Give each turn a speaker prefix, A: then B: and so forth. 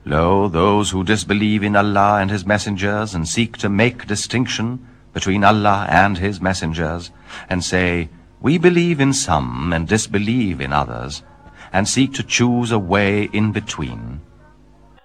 A: Lo, those who disbelieve in Allah and his messengers, and seek to make distinction between Allah and his messengers, and say, we believe in some and disbelieve in others, and seek to choose a way in between,